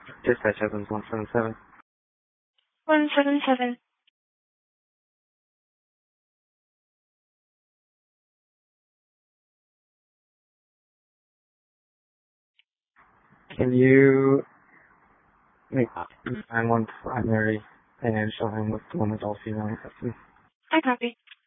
Dispatch Evans 177. 177. Can you make 9-1 primary and show him with one adult female in custody? I copy.